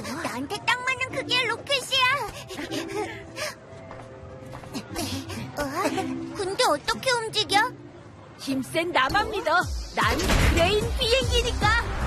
나한테 딱 맞는 크기의 로켓이야. 근데 어떻게 움직여? 힘센 나만 믿어. 난 크레인 비행기니까.